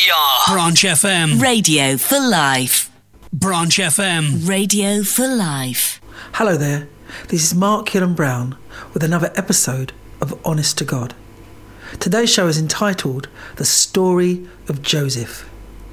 We are Branch FM. Radio for life. Branch FM. Radio for life. Hello there, this is Mark Killen-Brown with another episode of Honest to God. Today's show is entitled The Story of Joseph.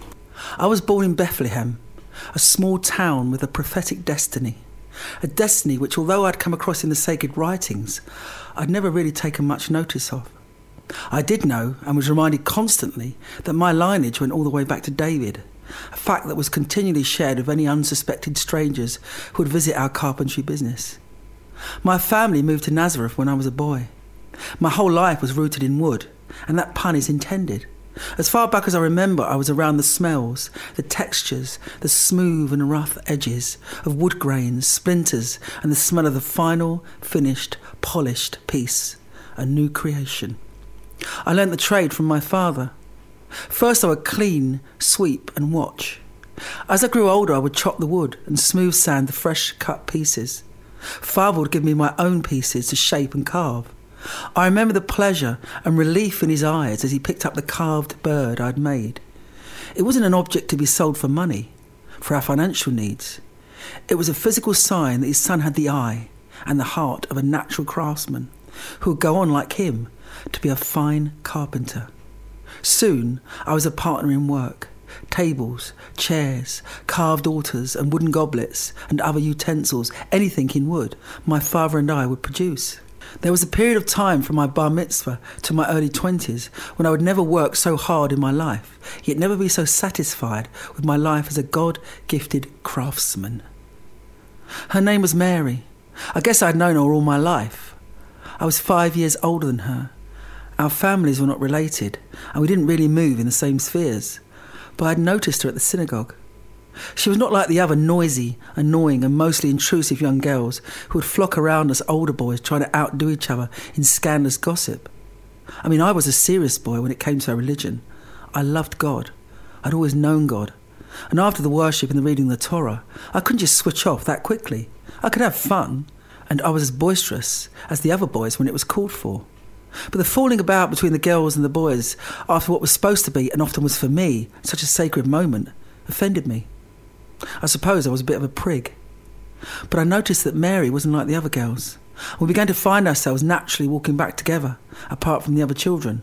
I was born in Bethlehem, a small town with a prophetic destiny. A destiny which, although I'd come across in the sacred writings, I'd never really taken much notice of. I did know and was reminded constantly that my lineage went all the way back to David, a fact that was continually shared with any unsuspected strangers who would visit our carpentry business. My family moved to Nazareth when I was a boy. My whole life was rooted in wood, and that pun is intended. As far back as I remember, I was around the smells, the textures, the smooth and rough edges of wood grains, splinters, and the smell of the final, finished, polished piece, a new creation. I learnt the trade from my father. First I would clean, sweep and watch. As I grew older I would chop the wood and smooth sand the fresh cut pieces. Father would give me my own pieces to shape and carve. I remember the pleasure and relief in his eyes as he picked up the carved bird I'd made. It wasn't an object to be sold for money, for our financial needs. It was a physical sign that his son had the eye and the heart of a natural craftsman who would go on like him to be a fine carpenter. Soon I was a partner in work. Tables, chairs, carved altars and wooden goblets and other utensils, anything in wood, my father and I would produce. There was a period of time from my bar mitzvah to my early 20s when I would never work so hard in my life, yet never be so satisfied with my life as a God-gifted craftsman. Her name was Mary. I guess I'd known her all my life. I was 5 years older than her. Our families were not related, and we didn't really move in the same spheres, but I'd noticed her at the synagogue. She was not like the other noisy, annoying and mostly intrusive young girls who would flock around us older boys trying to outdo each other in scandalous gossip. I mean, I was a serious boy when it came to our religion. I loved God. I'd always known God. And after the worship and the reading of the Torah, I couldn't just switch off that quickly. I could have fun, and I was as boisterous as the other boys when it was called for. But the falling about between the girls and the boys after what was supposed to be, and often was for me, such a sacred moment, offended me. I suppose I was a bit of a prig. But I noticed that Mary wasn't like the other girls. We began to find ourselves naturally walking back together, apart from the other children.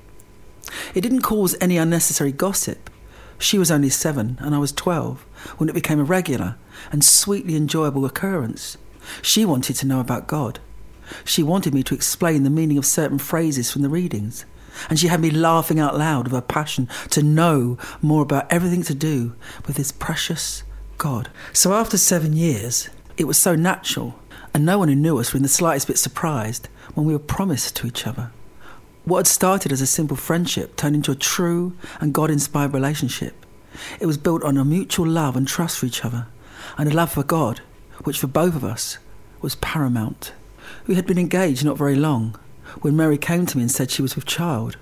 It didn't cause any unnecessary gossip. She was only 7 and I was 12 when it became a regular and sweetly enjoyable occurrence. She wanted to know about God. She wanted me to explain the meaning of certain phrases from the readings. And she had me laughing out loud of her passion to know more about everything to do with this precious God. So after 7 years, it was so natural, and no one who knew us were in the slightest bit surprised when we were promised to each other. What had started as a simple friendship turned into a true and God-inspired relationship. It was built on a mutual love and trust for each other, and a love for God, which for both of us was paramount. We had been engaged not very long when Mary came to me and said she was with child.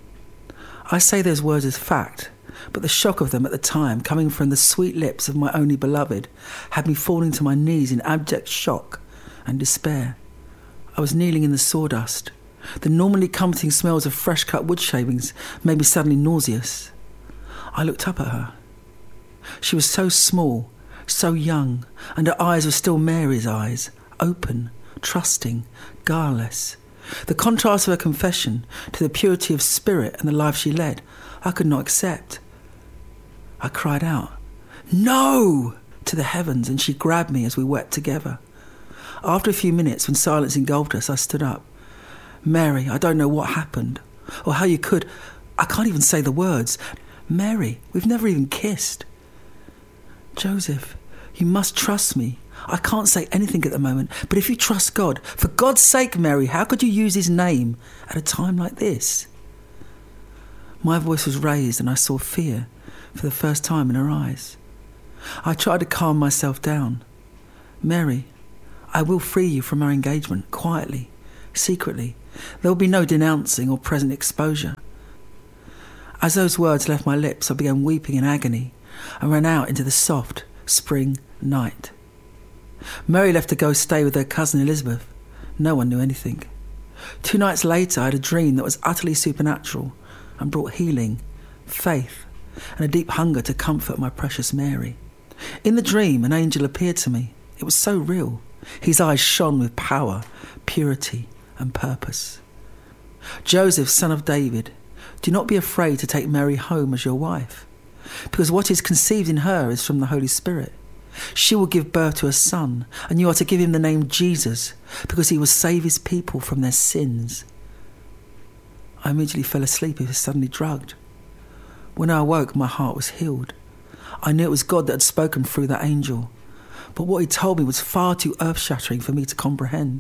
I say those words as fact, but the shock of them at the time, coming from the sweet lips of my only beloved, had me falling to my knees in abject shock and despair. I was kneeling in the sawdust. The normally comforting smells of fresh-cut wood shavings made me suddenly nauseous. I looked up at her. She was so small, so young, and her eyes were still Mary's eyes, open, trusting, guileless. The contrast of her confession to the purity of spirit and the life she led, I could not accept. I cried out, "No!" to the heavens, and she grabbed me as we wept together. After a few minutes, when silence engulfed us, I stood up. "Mary, I don't know what happened, or how you could. I can't even say the words. Mary, we've never even kissed." "Joseph, you must trust me. I can't say anything at the moment, but if you trust God, for God's sake, Mary, how could you use his name at a time like this?" My voice was raised and I saw fear for the first time in her eyes. I tried to calm myself down. "Mary, I will free you from our engagement, quietly, secretly. There will be no denouncing or present exposure." As those words left my lips, I began weeping in agony and ran out into the soft spring night. Mary left to go stay with her cousin Elizabeth. No one knew anything. 2 nights later, I had a dream that was utterly supernatural and brought healing, faith and a deep hunger to comfort my precious Mary. In the dream, an angel appeared to me. It was so real. His eyes shone with power, purity, and purpose. Joseph, son of David, do not be afraid to take Mary home as your wife, because what is conceived in her is from the Holy Spirit. She will give birth to a son, and you are to give him the name Jesus, because he will save his people from their sins. I immediately fell asleep and was suddenly drugged. When I awoke, my heart was healed. I knew it was God that had spoken through that angel, but what he told me was far too earth-shattering for me to comprehend.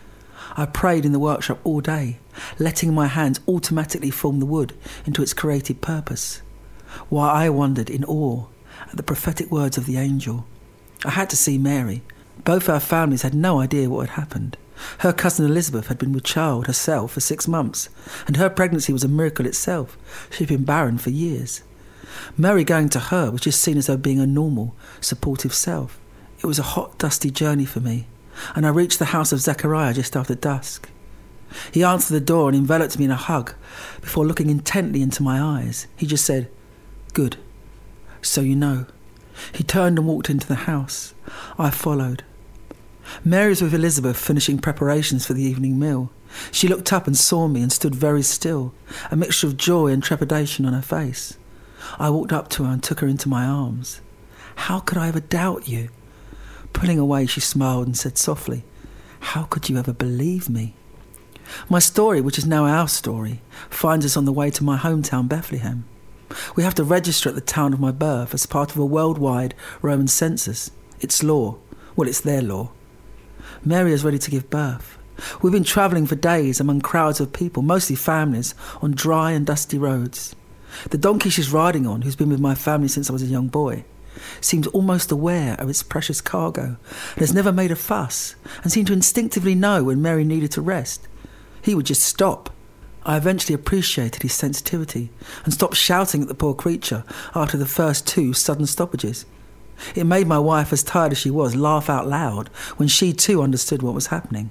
I prayed in the workshop all day, letting my hands automatically form the wood into its created purpose, while I wondered in awe at the prophetic words of the angel. I had to see Mary. Both our families had no idea what had happened. Her cousin Elizabeth had been with child herself for 6 months, and her pregnancy was a miracle itself. She'd been barren for years. Mary going to her was just seen as her being a normal, supportive self. It was a hot, dusty journey for me, and I reached the house of Zechariah just after dusk. He answered the door and enveloped me in a hug before looking intently into my eyes. He just said, "Good. So you know." He turned and walked into the house. I followed. Mary was with Elizabeth finishing preparations for the evening meal. She looked up and saw me and stood very still, a mixture of joy and trepidation on her face. I walked up to her and took her into my arms. "How could I ever doubt you?" Pulling away, she smiled and said softly, "How could you ever believe me?" My story, which is now our story, finds us on the way to my hometown, Bethlehem. We have to register at the town of my birth as part of a worldwide Roman census. It's law. Well, it's their law. Mary is ready to give birth. We've been travelling for days among crowds of people, mostly families, on dry and dusty roads. The donkey she's riding on, who's been with my family since I was a young boy, seems almost aware of its precious cargo and has never made a fuss, and seemed to instinctively know when Mary needed to rest. He would just stop. I eventually appreciated his sensitivity and stopped shouting at the poor creature after the first 2 sudden stoppages. It made my wife, as tired as she was, laugh out loud when she too understood what was happening.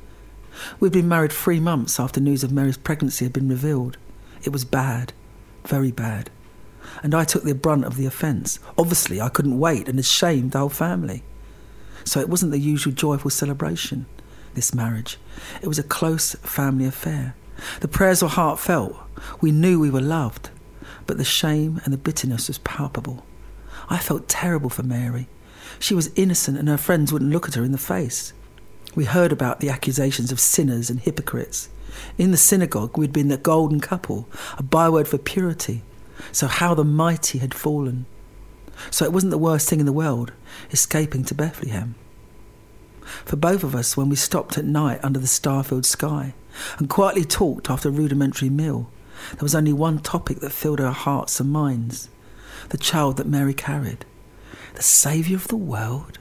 We'd been married 3 months after news of Mary's pregnancy had been revealed. It was bad, very bad, and I took the brunt of the offence. Obviously, I couldn't wait and had shamed the whole family. So it wasn't the usual joyful celebration, this marriage. It was a close family affair. The prayers were heartfelt. We knew we were loved, but the shame and the bitterness was palpable. I felt terrible for Mary. She was innocent and her friends wouldn't look at her in the face. We heard about the accusations of sinners and hypocrites. In the synagogue, we'd been the golden couple, a byword for purity. So how the mighty had fallen. So it wasn't the worst thing in the world, escaping to Bethlehem. For both of us, when we stopped at night under the star-filled sky and quietly talked after a rudimentary meal, there was only one topic that filled our hearts and minds: the child that Mary carried, the Saviour of the world.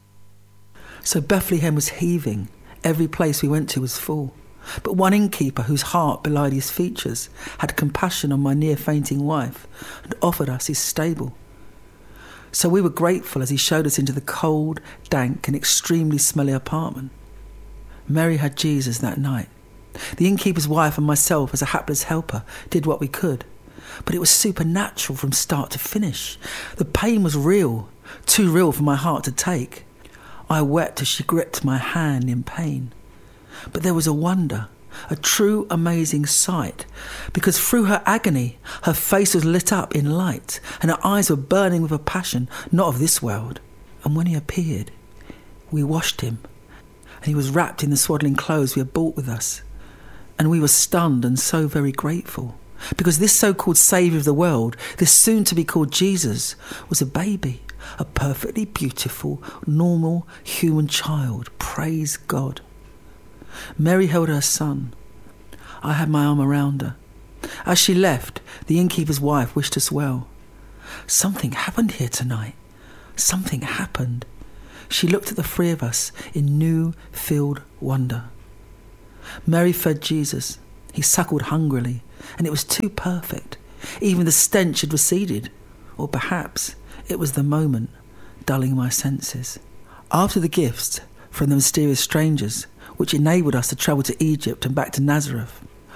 So Bethlehem was heaving. Every place we went to was full. But one innkeeper, whose heart belied his features, had compassion on my near-fainting wife and offered us his stable. So we were grateful as he showed us into the cold, dank and extremely smelly apartment. Mary had Jesus that night. The innkeeper's wife and myself, as a hapless helper, did what we could. But it was supernatural from start to finish. The pain was real, too real for my heart to take. I wept as she gripped my hand in pain. But there was a wonder, a true amazing sight, because through her agony, her face was lit up in light, and her eyes were burning with a passion not of this world. And when he appeared, we washed him, and he was wrapped in the swaddling clothes we had brought with us. And we were stunned and so very grateful, because this so-called Saviour of the world, this soon-to-be-called Jesus, was a baby, a perfectly beautiful, normal human child. Praise God. Mary held her son. I had my arm around her. As she left, the innkeeper's wife wished us well. Something happened here tonight. Something happened. She looked at the 3 of us in new-filled wonder. Mary fed Jesus. He suckled hungrily, and it was too perfect. Even the stench had receded. Or perhaps it was the moment, dulling my senses. After the gifts from the mysterious strangers, which enabled us to travel to Egypt and back to Nazareth,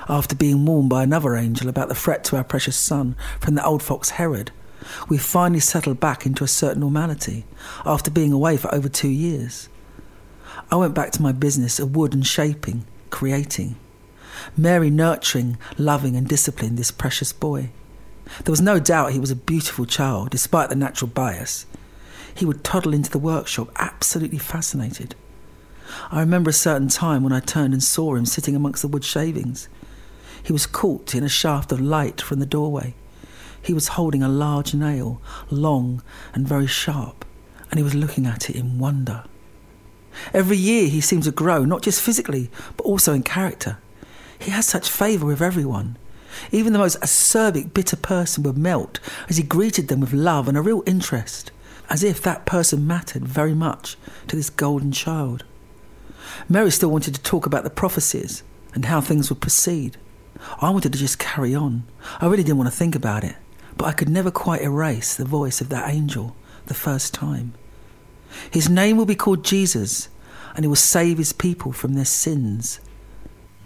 After being warned by another angel about the threat to our precious son from the old fox Herod, we finally settled back into a certain normality after being away for over 2 years. I went back to my business of wood and shaping, creating. Mary nurturing, loving and disciplining this precious boy. There was no doubt he was a beautiful child, despite the natural bias. He would toddle into the workshop, absolutely fascinated. I remember a certain time when I turned and saw him sitting amongst the wood shavings. He was caught in a shaft of light from the doorway. He was holding a large nail, long and very sharp, and he was looking at it in wonder. Every year he seemed to grow, not just physically, but also in character. He had such favour with everyone. Even the most acerbic, bitter person would melt as he greeted them with love and a real interest, as if that person mattered very much to this golden child. Mary still wanted to talk about the prophecies and how things would proceed. I wanted to just carry on. I really didn't want to think about it, but I could never quite erase the voice of that angel the first time. His name will be called Jesus, and he will save his people from their sins.